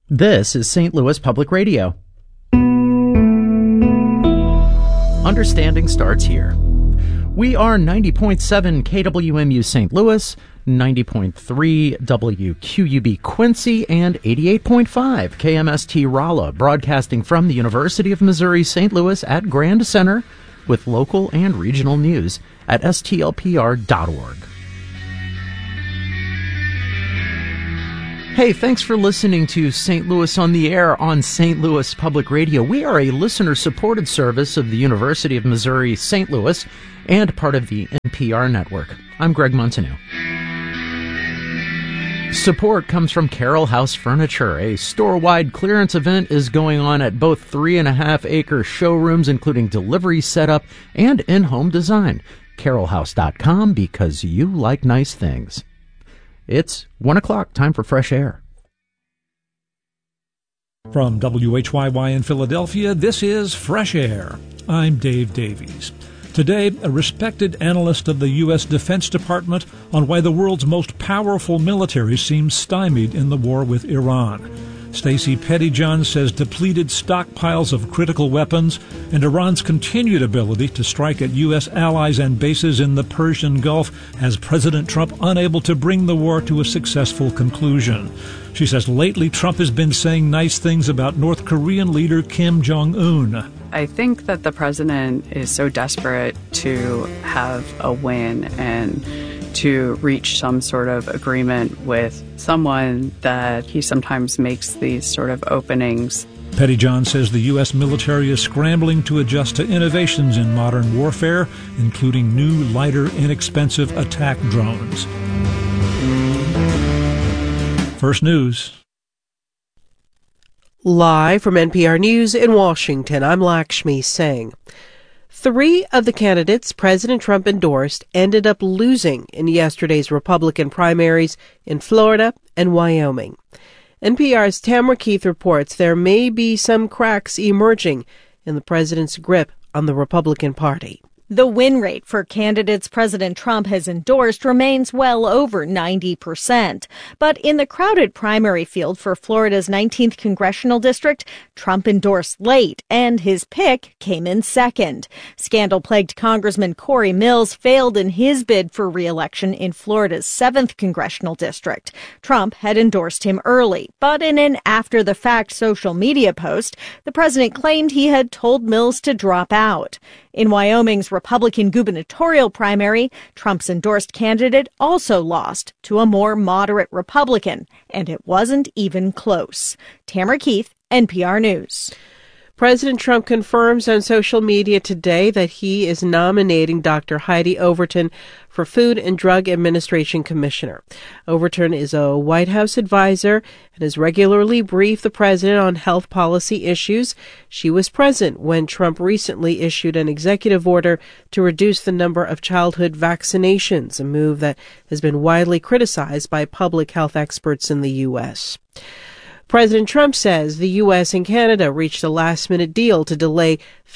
This is St. Louis Public Radio. Understanding starts here. We are 90.7 KWMU St. Louis, 90.3 WQUB Quincy, and 88.5 KMST Rolla, broadcasting from the University of Missouri St. Louis at Grand Center, with local and regional news at stlpr.org. Hey, thanks for listening to St. Louis on the Air on St. Louis Public Radio. We are a listener-supported service of the University of Missouri St. Louis and part of the NPR network. I'm Greg Montaneau. Support comes from Carroll House Furniture. A store-wide clearance event is going on at both 3.5-acre showrooms, including delivery setup and in-home design. CarrollHouse.com, because you like nice things. It's 1 o'clock, time for Fresh Air. From WHYY in Philadelphia, this is Fresh Air. I'm Dave Davies. Today, a respected analyst of the U.S. Defense Department on why the world's most powerful military seems stymied in the war with Iran. Stacey Pettyjohn says depleted stockpiles of critical weapons and Iran's continued ability to strike at U.S. allies and bases in the Persian Gulf has President Trump unable to bring the war to a successful conclusion. She says lately Trump has been saying nice things about North Korean leader Kim Jong-un. I think that the president is so desperate to have a win and to reach some sort of agreement with someone that he sometimes makes these sort of openings. Pettyjohn says the U.S. military is scrambling to adjust to innovations in modern warfare, including new, lighter, inexpensive attack drones. First News. Live from NPR News in Washington, I'm Lakshmi Singh. 3 of the candidates President Trump endorsed ended up losing in yesterday's Republican primaries in Florida and Wyoming. NPR's Tamara Keith reports there may be some cracks emerging in the president's grip on the Republican Party. The win rate for candidates President Trump has endorsed remains well over 90%. But in the crowded primary field for Florida's 19th congressional district, Trump endorsed late, and his pick came in second. Scandal-plagued Congressman Corey Mills failed in his bid for re-election in Florida's 7th congressional district. Trump had endorsed him early, but in an after-the-fact social media post, the president claimed he had told Mills to drop out. In Wyoming's Republican gubernatorial primary, Trump's endorsed candidate also lost to a more moderate Republican, and it wasn't even close. Tamara Keith, NPR News. President Trump confirms on social media today that he is nominating Dr. Heidi Overton for Food and Drug Administration Commissioner. Overton is a White House advisor and has regularly briefed the president on health policy issues. She was present when Trump recently issued an executive order to reduce the number of childhood vaccinations, a move that has been widely criticized by public health experts in the U.S. President Trump says the U.S. and Canada reached a last-minute deal to delay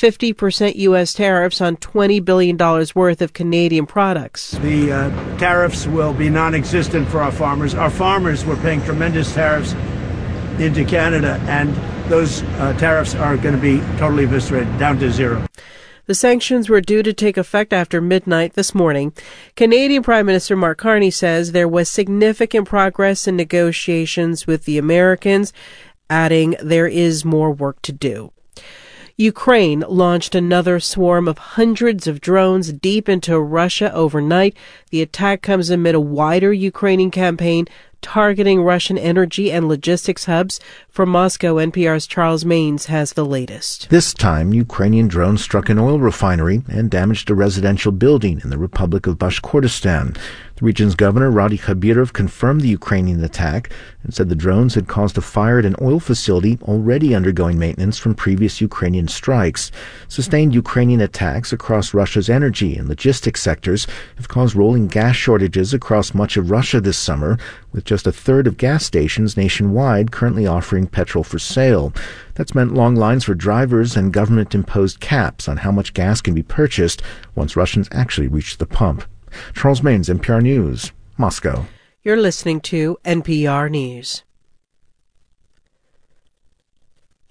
50% U.S. tariffs on $20 billion worth of Canadian products. The tariffs will be non-existent for our farmers. Our farmers were paying tremendous tariffs into Canada, and those tariffs are going to be totally eviscerated, down to zero. The sanctions were due to take effect after midnight this morning. Canadian Prime Minister Mark Carney says there was significant progress in negotiations with the Americans, adding there is more work to do. Ukraine launched another swarm of hundreds of drones deep into Russia overnight. The attack comes amid a wider Ukrainian campaign targeting Russian energy and logistics hubs. From Moscow, NPR's Charles Maines has the latest. This time, Ukrainian drones struck an oil refinery and damaged a residential building in the Republic of Bashkortostan. The region's governor, Radi Khabirov, confirmed the Ukrainian attack and said the drones had caused a fire at an oil facility already undergoing maintenance from previous Ukrainian strikes. Sustained Ukrainian attacks across Russia's energy and logistics sectors have caused rolling gas shortages across much of Russia this summer, with just a third of gas stations nationwide currently offering petrol for sale. That's meant long lines for drivers and government-imposed caps on how much gas can be purchased once Russians actually reach the pump. Charles Maines, NPR News, Moscow. You're listening to NPR News.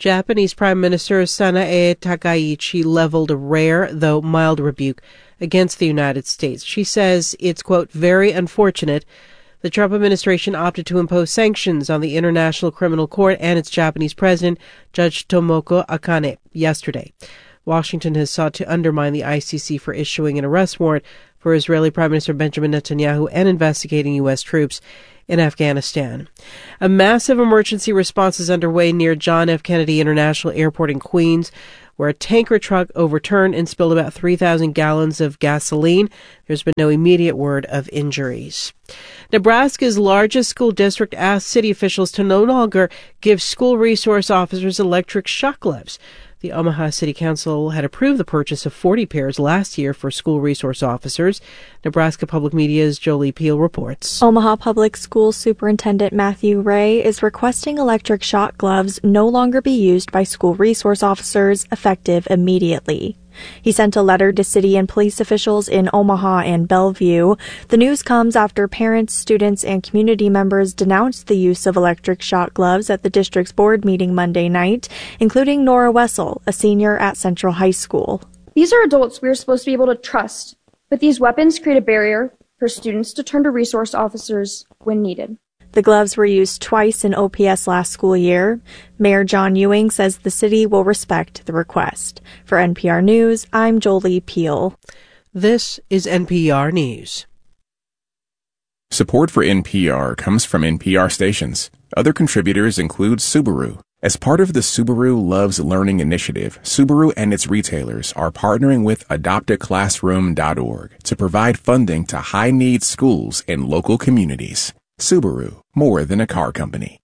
Japanese Prime Minister Sanae Takaichi leveled a rare, though mild rebuke against the United States. She says it's, quote, very unfortunate the Trump administration opted to impose sanctions on the International Criminal Court and its Japanese president, Judge Tomoko Akane, yesterday. Washington has sought to undermine the ICC for issuing an arrest warrant for Israeli Prime Minister Benjamin Netanyahu and investigating U.S. troops in Afghanistan. A massive emergency response is underway near John F. Kennedy International Airport in Queens, where a tanker truck overturned and spilled about 3,000 gallons of gasoline. There's been no immediate word of injuries. Nebraska's largest school district asked city officials to no longer give school resource officers electric shock gloves. The Omaha City Council had approved the purchase of 40 pairs last year for school resource officers. Nebraska Public Media's Jolie Peel reports. Omaha Public Schools Superintendent Matthew Ray is requesting electric shock gloves no longer be used by school resource officers effective immediately. He sent a letter to city and police officials in Omaha and Bellevue. The news comes after parents, students, and community members denounced the use of electric shock gloves at the district's board meeting Monday night, including Nora Wessel, a senior at Central High School. These are adults we are supposed to be able to trust, but these weapons create a barrier for students to turn to resource officers when needed. The gloves were used twice in OPS last school year. Mayor John Ewing says the city will respect the request. For NPR News, I'm Jolie Peel. This is NPR News. Support for NPR comes from NPR stations. Other contributors include Subaru. As part of the Subaru Loves Learning initiative, Subaru and its retailers are partnering with adoptaclassroom.org to provide funding to high-need schools in local communities. Subaru, more than a car company.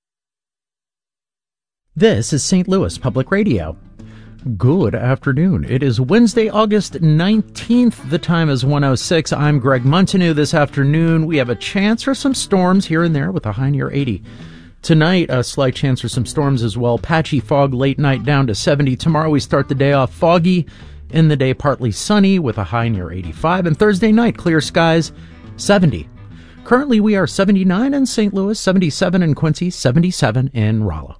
This is St. Louis Public Radio. Good afternoon. It is Wednesday, August 19th. The time is 1:06. I'm Greg Montanew. This afternoon, we have a chance for some storms here and there with a high near 80. Tonight, a slight chance for some storms as well. Patchy fog late night down to 70. Tomorrow, we start the day off foggy. In the day, partly sunny with a high near 85. And Thursday night, clear skies, 70. Currently, we are 79 in St. Louis, 77 in Quincy, 77 in Rolla.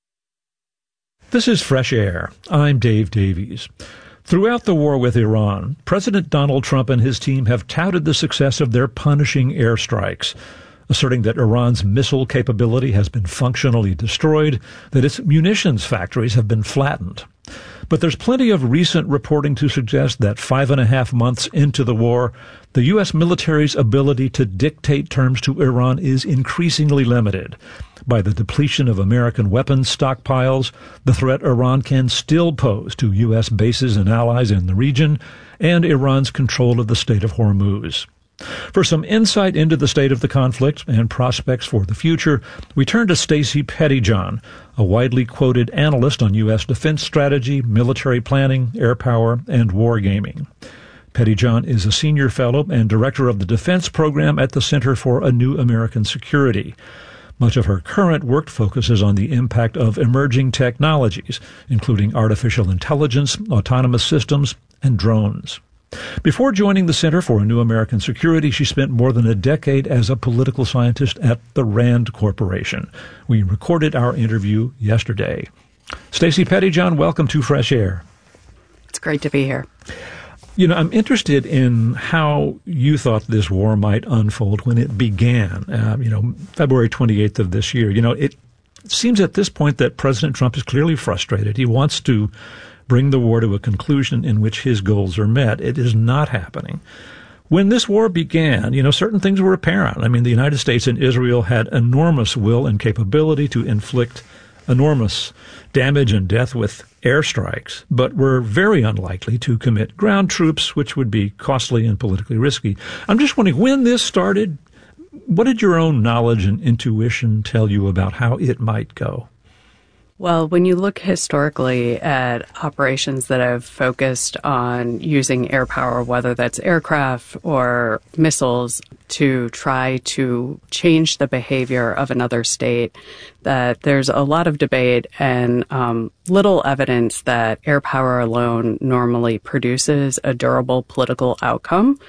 This is Fresh Air. I'm Dave Davies. Throughout the war with Iran, President Donald Trump and his team have touted the success of their punishing airstrikes, asserting that Iran's missile capability has been functionally destroyed, that its munitions factories have been flattened. But there's plenty of recent reporting to suggest that 5.5 months into the war, the U.S. military's ability to dictate terms to Iran is increasingly limited by the depletion of American weapons stockpiles, the threat Iran can still pose to U.S. bases and allies in the region, and Iran's control of the Strait of Hormuz. For some insight into the state of the conflict and prospects for the future, we turn to Stacey Pettyjohn, a widely quoted analyst on U.S. defense strategy, military planning, air power, and wargaming. Pettyjohn is a senior fellow and director of the defense program at the Center for a New American Security. Much of her current work focuses on the impact of emerging technologies, including artificial intelligence, autonomous systems, and drones. Before joining the Center for a New American Security, she spent more than a decade as a political scientist at the Rand Corporation. We recorded our interview yesterday. Stacey Pettyjohn, welcome to Fresh Air. It's great to be here. You know, I'm interested in how you thought this war might unfold when it began, February 28th of this year. It seems at this point that President Trump is clearly frustrated. He wants to bring the war to a conclusion in which his goals are met. It is not happening. When this war began, certain things were apparent. I mean, the United States and Israel had enormous will and capability to inflict enormous damage and death with airstrikes, but were very unlikely to commit ground troops, which would be costly and politically risky. I'm just wondering, when this started, what did your own knowledge and intuition tell you about how it might go? Well, when you look historically at operations that have focused on using air power, whether that's aircraft or missiles, to try to change the behavior of another state, that there's a lot of debate and little evidence that air power alone normally produces a durable political outcome.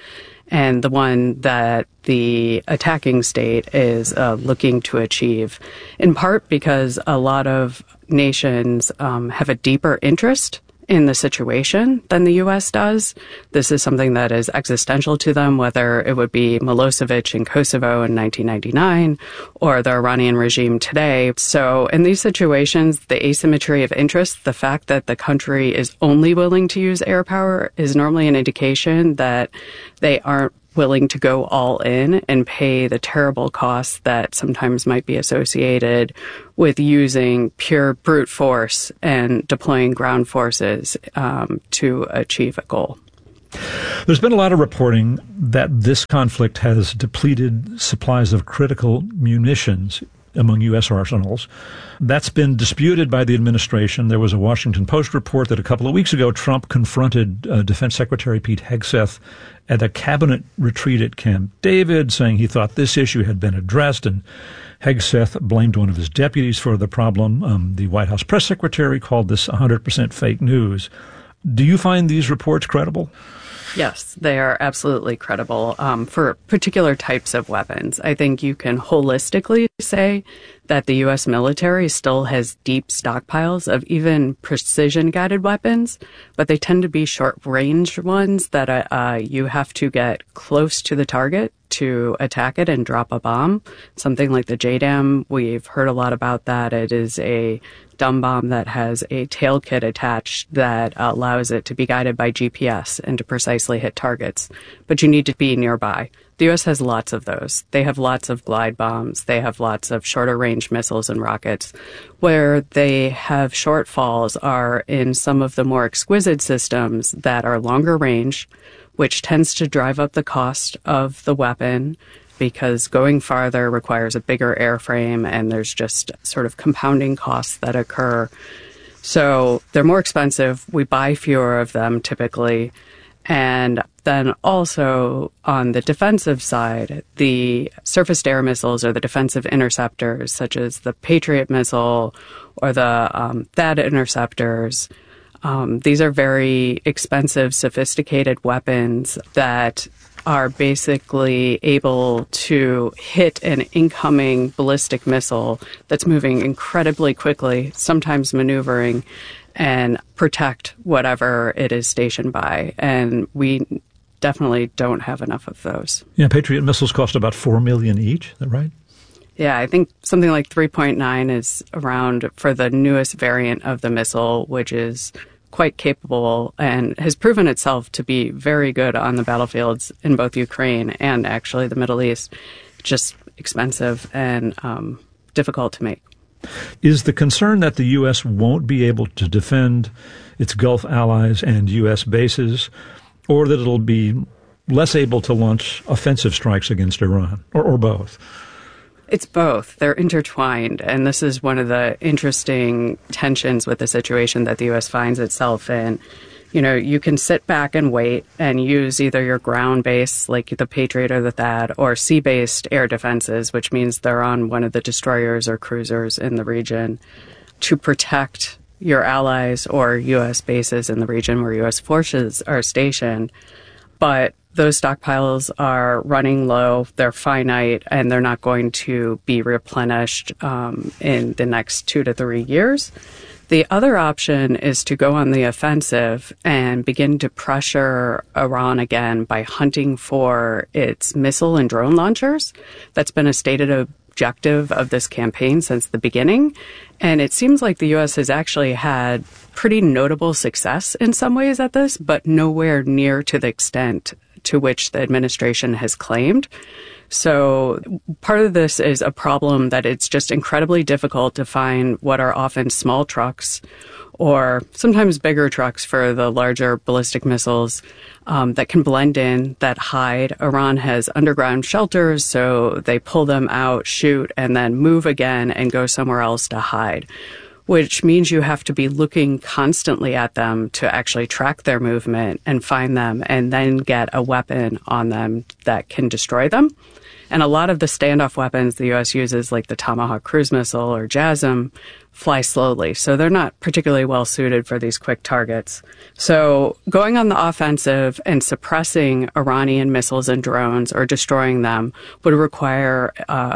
and the one that the attacking state is looking to achieve, in part because a lot of nations have a deeper interest in the situation than the U.S. does. This is something that is existential to them, whether it would be Milosevic in Kosovo in 1999 or the Iranian regime today. So in these situations, the asymmetry of interest, the fact that the country is only willing to use air power, is normally an indication that they aren't willing to go all in and pay the terrible costs that sometimes might be associated with using pure brute force and deploying ground forces to achieve a goal. There's been a lot of reporting that this conflict has depleted supplies of critical munitions among U.S. arsenals. That's been disputed by the administration. There was a Washington Post report that a couple of weeks ago Trump confronted Defense Secretary Pete Hegseth at a cabinet retreat at Camp David, saying he thought this issue had been addressed, and Hegseth blamed one of his deputies for the problem. The White House press secretary called this 100% fake news. Do you find these reports credible? Yes, they are absolutely credible for particular types of weapons. I think you can holistically say that the U.S. military still has deep stockpiles of even precision-guided weapons, but they tend to be short-range ones that you have to get close to the target to attack it and drop a bomb. Something like the JDAM, we've heard a lot about that. It is a dumb bomb that has a tail kit attached that allows it to be guided by GPS and to precisely hit targets. But you need to be nearby. The U.S. has lots of those. They have lots of glide bombs. They have lots of shorter range missiles and rockets. Where they have shortfalls are in some of the more exquisite systems that are longer range, which tends to drive up the cost of the weapon because going farther requires a bigger airframe, and there's just sort of compounding costs that occur. So they're more expensive. We buy fewer of them typically. And then also on the defensive side, the surface-to-air missiles or the defensive interceptors, such as the Patriot missile or the THAAD interceptors, these are very expensive, sophisticated weapons that are basically able to hit an incoming ballistic missile that's moving incredibly quickly, sometimes maneuvering, and protect whatever it is stationed by. And we definitely don't have enough of those. Yeah, Patriot missiles cost about $4 million each, is that right? Yeah, I think something like 3.9 is around for the newest variant of the missile, which is quite capable and has proven itself to be very good on the battlefields in both Ukraine and actually the Middle East. Just expensive and difficult to make. Is the concern that the U.S. won't be able to defend its Gulf allies and U.S. bases, or that it'll be less able to launch offensive strikes against Iran, or both? It's both. They're intertwined, and this is one of the interesting tensions with the situation that the U.S. finds itself in. You know, you can sit back and wait and use either your ground-based, like the Patriot or the THAAD, or sea-based air defenses, which means they're on one of the destroyers or cruisers in the region, to protect your allies or U.S. bases in the region where U.S. forces are stationed. But those stockpiles are running low, they're finite, and they're not going to be replenished in the next 2 to 3 years. The other option is to go on the offensive and begin to pressure Iran again by hunting for its missile and drone launchers. That's been a stated objective of this campaign since the beginning. And it seems like the U.S. has actually had pretty notable success in some ways at this, but nowhere near to the extent to which the administration has claimed. So part of this is a problem that it's just incredibly difficult to find what are often small trucks or sometimes bigger trucks for the larger ballistic missiles that can blend in, that hide. Iran has underground shelters, so they pull them out, shoot, and then move again and go somewhere else to hide, which means you have to be looking constantly at them to actually track their movement and find them and then get a weapon on them that can destroy them. And a lot of the standoff weapons the U.S. uses, like the Tomahawk cruise missile or JASSM, fly slowly. So they're not particularly well suited for these quick targets. So going on the offensive and suppressing Iranian missiles and drones or destroying them would require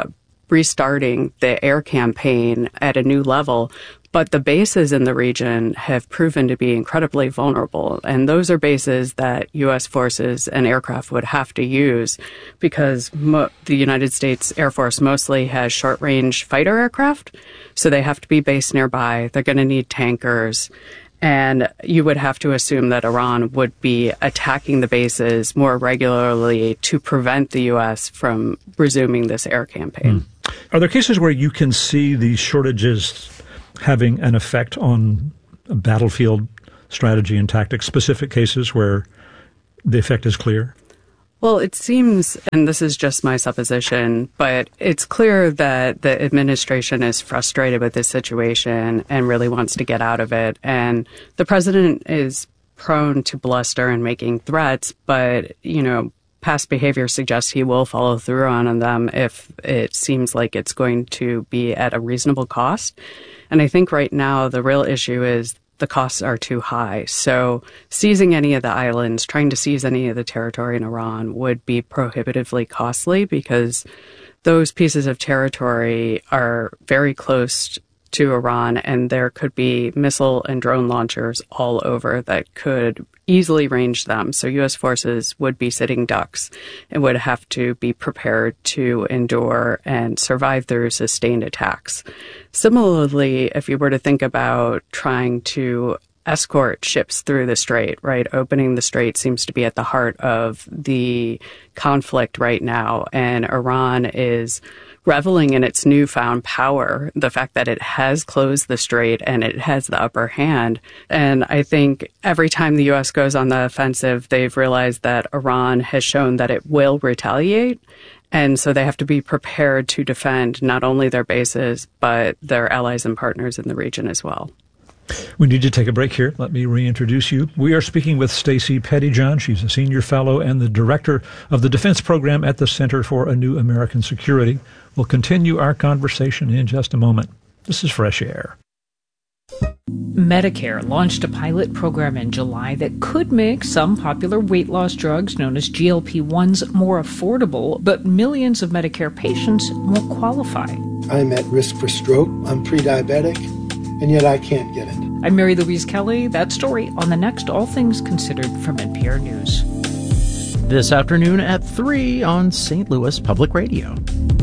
restarting the air campaign at a new level. But the bases in the region have proven to be incredibly vulnerable. And those are bases that U.S. forces and aircraft would have to use because the United States Air Force mostly has short-range fighter aircraft. So they have to be based nearby. They're going to need tankers. And you would have to assume that Iran would be attacking the bases more regularly to prevent the U.S. from resuming this air campaign. Are there cases where you can see these shortages having an effect on battlefield strategy and tactics, specific cases where the effect is clear? Well, it seems, and this is just my supposition, but it's clear that the administration is frustrated with this situation and really wants to get out of it. And the president is prone to bluster and making threats, but, past behavior suggests he will follow through on them if it seems like it's going to be at a reasonable cost. And I think right now the real issue is the costs are too high. So seizing any of the islands, trying to seize any of the territory in Iran would be prohibitively costly because those pieces of territory are very close to Iran, and there could be missile and drone launchers all over that could easily range them. So U.S. forces would be sitting ducks and would have to be prepared to endure and survive through sustained attacks. Similarly, if you were to think about trying to escort ships through the strait, right? Opening the strait seems to be at the heart of the conflict right now, and Iran is reveling in its newfound power, the fact that it has closed the strait and it has the upper hand. And I think every time the U.S. goes on the offensive, they've realized that Iran has shown that it will retaliate. And so they have to be prepared to defend not only their bases, but their allies and partners in the region as well. We need to take a break here. Let me reintroduce you. We are speaking with Stacey Pettyjohn. She's a senior fellow and the director of the defense program at the Center for a New American Security. We'll continue our conversation in just a moment. This is Fresh Air. Medicare launched a pilot program in July that could make some popular weight loss drugs known as GLP-1s more affordable, but millions of Medicare patients won't qualify. I'm at risk for stroke. I'm pre-diabetic, and yet I can't get it. I'm Mary Louise Kelly. That story on the next All Things Considered from NPR News. This afternoon at 3 on St. Louis Public Radio.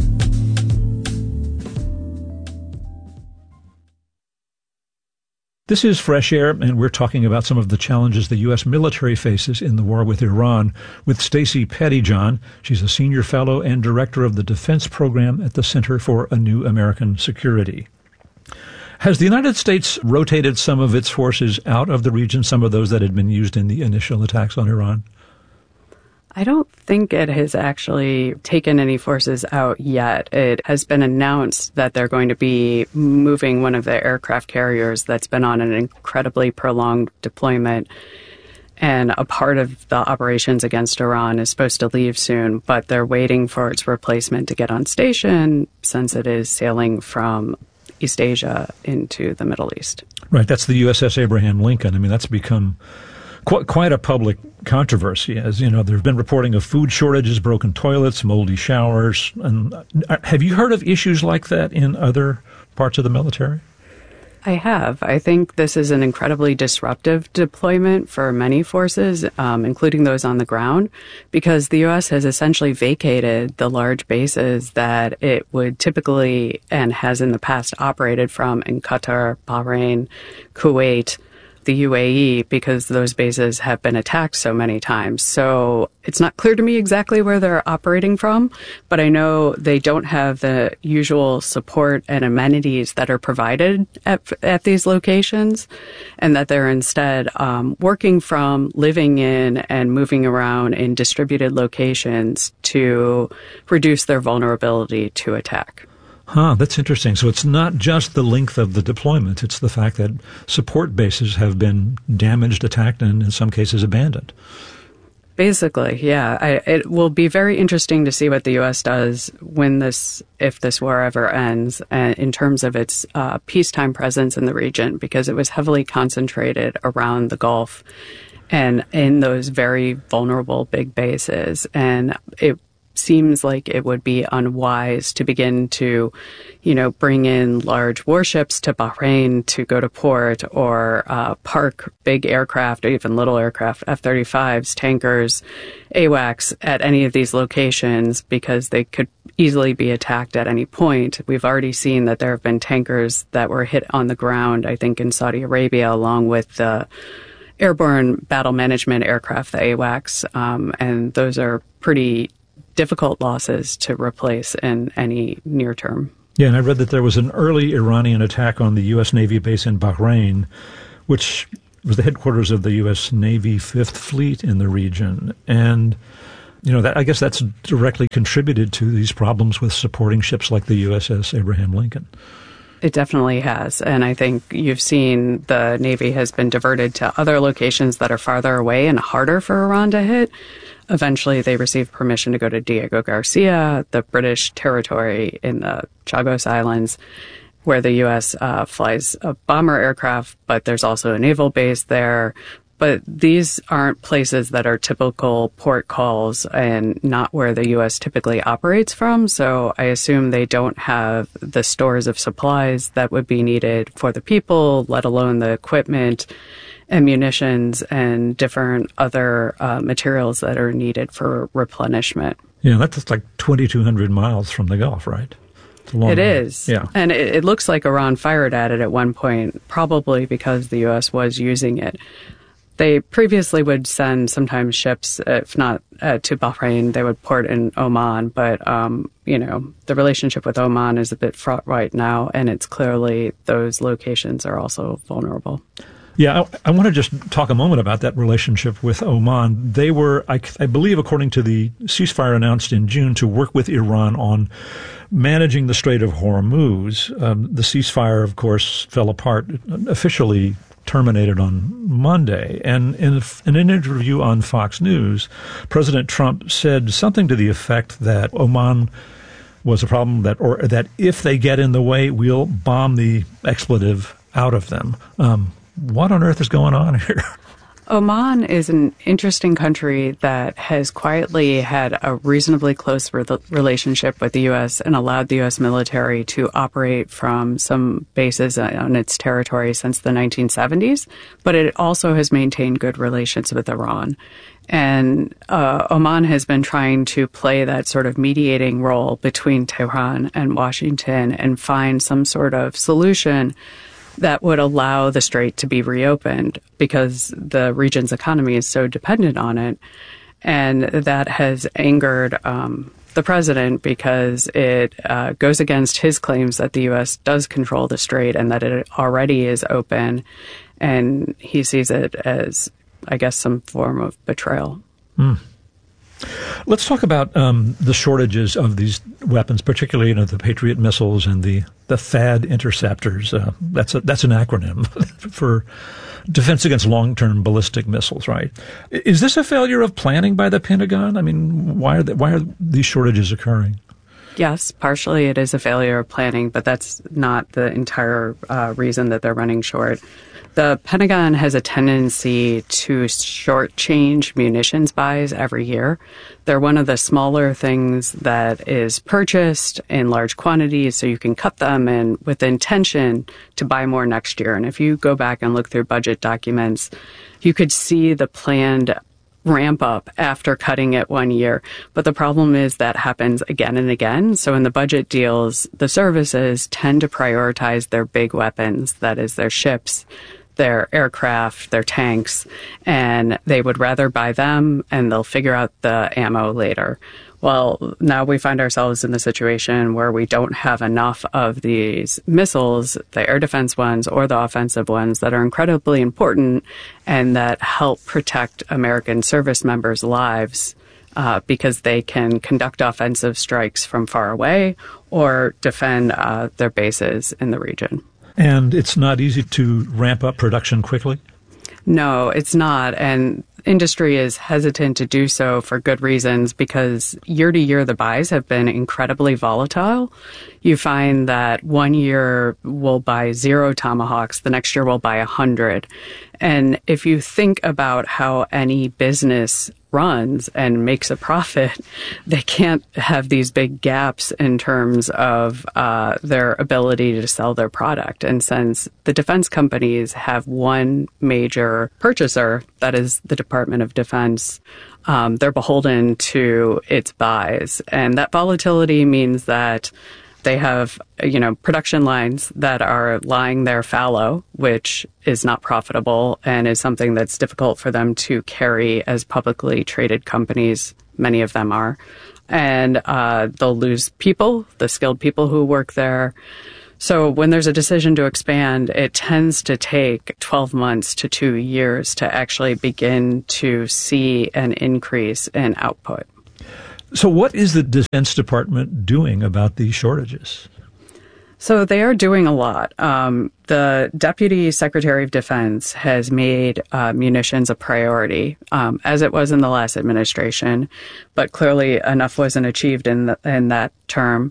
This is Fresh Air, and we're talking about some of the challenges the U.S. military faces in the war with Iran with Stacey Pettyjohn. She's a senior fellow and director of the defense program at the Center for a New American Security. Has the United States rotated some of its forces out of the region, some of those that had been used in the initial attacks on Iran? I don't think it has actually taken any forces out yet. It has been announced that they're going to be moving one of the aircraft carriers that's been on an incredibly prolonged deployment. And a part of the operations against Iran is supposed to leave soon, but they're waiting for its replacement to get on station since it is sailing from East Asia into the Middle East. Right. That's the USS Abraham Lincoln. I mean, that's become quite a public controversy. As you know, there's been reporting of food shortages, broken toilets, moldy showers. And have you heard of issues like that in other parts of the military? I have. I think this is an incredibly disruptive deployment for many forces, including those on the ground, because the U.S. has essentially vacated the large bases that it would typically and has in the past operated from in Qatar, Bahrain, Kuwait, the UAE, because those bases have been attacked so many times. So it's not clear to me exactly where they're operating from, but I know they don't have the usual support and amenities that are provided at these locations, and that they're instead working from, living in, and moving around in distributed locations to reduce their vulnerability to attack. That's interesting. So it's not just the length of the deployment. It's the fact that support bases have been damaged, attacked, and in some cases abandoned. Basically, yeah. It will be very interesting to see what the U.S. does if this war ever ends, in terms of its peacetime presence in the region, because it was heavily concentrated around the Gulf and in those very vulnerable big bases. And it seems like it would be unwise to begin to, bring in large warships to Bahrain to go to port, or park big aircraft or even little aircraft, F-35s, tankers, AWACS at any of these locations, because they could easily be attacked at any point. We've already seen that there have been tankers that were hit on the ground, I think in Saudi Arabia, along with the airborne battle management aircraft, the AWACS, and those are pretty difficult losses to replace in any near term. Yeah, and I read that there was an early Iranian attack on the U.S. Navy base in Bahrain, which was the headquarters of the U.S. Navy Fifth Fleet in the region. And, I guess that's directly contributed to these problems with supporting ships like the USS Abraham Lincoln. It definitely has. And I think you've seen the Navy has been diverted to other locations that are farther away and harder for Iran to hit. Eventually, they received permission to go to Diego Garcia, the British territory in the Chagos Islands, where the U.S. flies a bomber aircraft, but there's also a naval base there. But these aren't places that are typical port calls and not where the U.S. typically operates from. So I assume they don't have the stores of supplies that would be needed for the people, let alone the equipment and munitions and different other materials that are needed for replenishment. Yeah, that's like 2,200 miles from the Gulf, right? It is. Yeah. And it looks like Iran fired at it at one point, probably because the U.S. was using it. They previously would send sometimes ships, if not to Bahrain, they would port in Oman. But, the relationship with Oman is a bit fraught right now, and it's clearly those locations are also vulnerable. Yeah, I want to just talk a moment about that relationship with Oman. They were, I believe, according to the ceasefire announced in June, to work with Iran on managing the Strait of Hormuz. The ceasefire, of course, fell apart, officially terminated on Monday. And in an interview on Fox News, President Trump said something to the effect that Oman was a problem, that if they get in the way, we'll bomb the expletive out of them. What on earth is going on here? Oman is an interesting country that has quietly had a reasonably close relationship with the U.S. and allowed the U.S. military to operate from some bases on its territory since the 1970s. But it also has maintained good relations with Iran. And Oman has been trying to play that sort of mediating role between Tehran and Washington and find some sort of solution that would allow the strait to be reopened, because the region's economy is so dependent on it. And that has angered the president, because it goes against his claims that the U.S. does control the strait and that it already is open. And he sees it as, I guess, some form of betrayal. Let's talk about the shortages of these weapons, particularly the Patriot missiles and the THAAD interceptors. That's an acronym for Defense Against Long-Term Ballistic Missiles, right? Is this a failure of planning by the Pentagon? I mean, why are these shortages occurring? Yes, partially it is a failure of planning, but that's not the entire reason that they're running short. The Pentagon has a tendency to shortchange munitions buys every year. They're one of the smaller things that is purchased in large quantities, so you can cut them and with the intention to buy more next year. And if you go back and look through budget documents, you could see the planned ramp up after cutting it 1 year. But the problem is that happens again and again. So in the budget deals, the services tend to prioritize their big weapons, that is their ships, their aircraft, their tanks, and they would rather buy them and they'll figure out the ammo later. Well, now we find ourselves in the situation where we don't have enough of these missiles, the air defense ones or the offensive ones, that are incredibly important and that help protect American service members' lives, because they can conduct offensive strikes from far away or defend their bases in the region. And it's not easy to ramp up production quickly? No, it's not. And industry is hesitant to do so for good reasons, because year to year the buys have been incredibly volatile. You find that one year we'll buy 0 Tomahawks, the next year we'll buy 100. And if you think about how any business runs and makes a profit, they can't have these big gaps in terms of their ability to sell their product. And since the defense companies have one major purchaser, that is the Department of Defense, they're beholden to its buys. And that volatility means that they have, production lines that are lying there fallow, which is not profitable and is something that's difficult for them to carry as publicly traded companies. Many of them are. And they'll lose people, the skilled people who work there. So when there's a decision to expand, it tends to take 12 months to 2 years to actually begin to see an increase in output. So what is the Defense Department doing about these shortages? So they are doing a lot. The Deputy Secretary of Defense has made munitions a priority, as it was in the last administration, but clearly enough wasn't achieved in that term.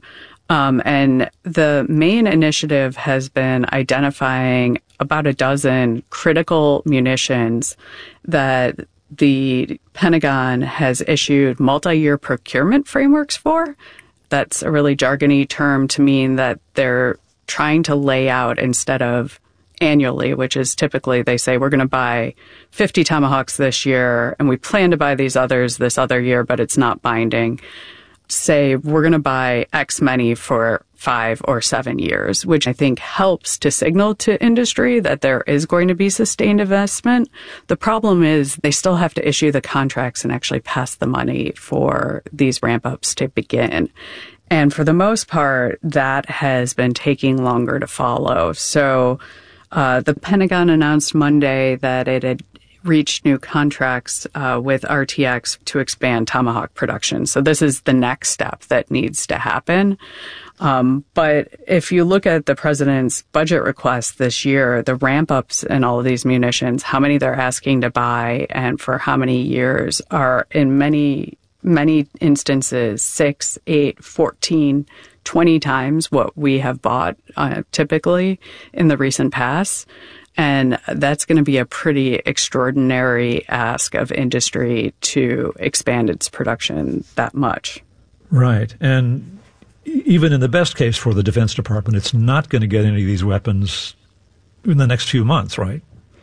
And the main initiative has been identifying about a dozen critical munitions that the Pentagon has issued multi-year procurement frameworks for. That's a really jargony term to mean that they're trying to lay out instead of annually, which is typically they say we're going to buy 50 Tomahawks this year and we plan to buy these others this other year, but it's not binding. Say we're going to buy X many for 5 or 7 years, which I think helps to signal to industry that there is going to be sustained investment. The problem is they still have to issue the contracts and actually pass the money for these ramp-ups to begin. And for the most part, that has been taking longer to follow. So the Pentagon announced Monday that it had reached new contracts with RTX to expand Tomahawk production. So this is the next step that needs to happen. But if you look at the president's budget request this year, the ramp-ups in all of these munitions, how many they're asking to buy and for how many years are in many instances 6, 8, 14, 20 times what we have bought typically in the recent past. And that's going to be a pretty extraordinary ask of industry to expand its production that much. Right. And even in the best case for the Defense Department, it's not going to get any of these weapons in the next few months, right?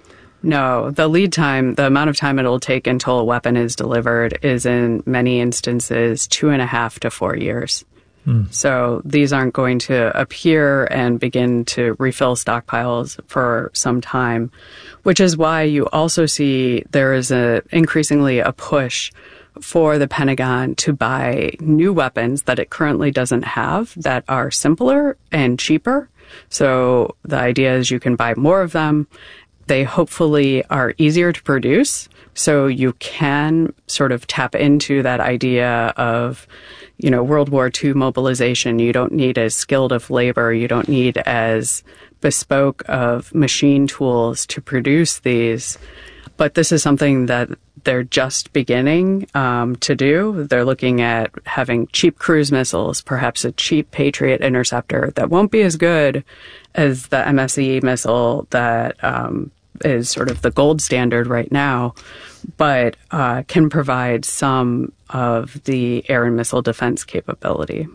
No. The lead time, the amount of time it'll take until a weapon is delivered is in many instances 2.5 to 4 years. So these aren't going to appear and begin to refill stockpiles for some time, which is why you also see there is increasingly a push for the Pentagon to buy new weapons that it currently doesn't have that are simpler and cheaper. So the idea is you can buy more of them. They hopefully are easier to produce, so you can sort of tap into that idea of World War II mobilization. You don't need as skilled of labor. You don't need as bespoke of machine tools to produce these. But this is something that they're just beginning to do. They're looking at having cheap cruise missiles, perhaps a cheap Patriot interceptor that won't be as good as the MSE missile that is sort of the gold standard right now, but can provide some of the air and missile defense capability.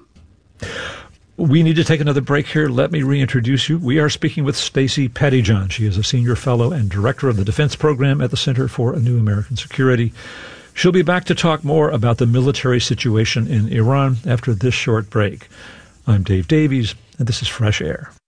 We need to take another break here. Let me reintroduce you. We are speaking with Stacey Pettyjohn. She is a senior fellow and director of the defense program at the Center for a New American Security. She'll be back to talk more about the military situation in Iran after this short break. I'm Dave Davies, and this is Fresh Air.